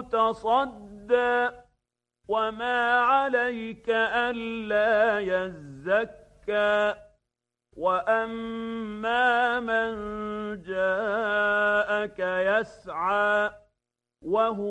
تصدى وما عليك ألا يزكى وأما من جاءك يسعى وهو